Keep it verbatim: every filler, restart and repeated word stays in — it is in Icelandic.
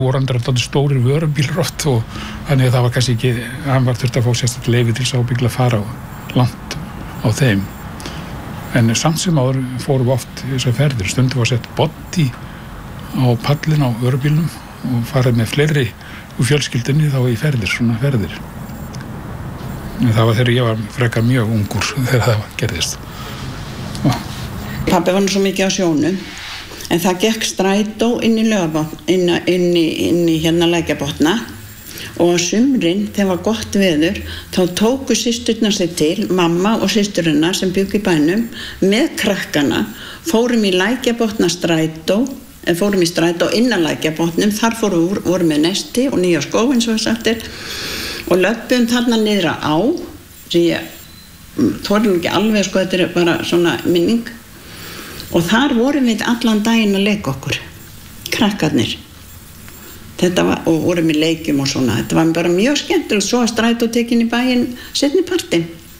voru andra dálítið stórir vörubílar oft og þannig að það var kannski ekki, hann var þurft að fá sérstakt leyfi til þess að ábyggla að fara langt á þeim. En samt sem áður fórum við oft þessar ferðir, stundum var sett boddi á pallin á vörubílnum og farið með fleiri úr fjölskyldunni þá í ferðir, svona ferðir. En það var þegar ég var frekar mjög ungur þegar það gerðist. Pabbi var nú svo mikið á sjónum, en það gekk strætó inn í Laugarbotn, inn, inn, inn í hérna Lækjarbotna og á sumrin, þegar var gott veður, þá tóku systurnar sig til, mamma og systurinnar sem bjuggu í bænum, með krakkana, fórum í Lækjarbotna strætó, en fórum í strætó inn að Lækjarbotnum, þar fórum við voru með nesti og nýja skó, eins og það sagtir, og löpum þarna niðra á, sem ég þorðum ekki alveg, sko, þetta er bara svona minning, og þar vorum við allan daginn að leika okkur, krakkarnir. Þetta var, og vorum í leikjum og svona, þetta var bara mjög skemmtilegt, svo að strætó tekin í bæinn seinni partinn.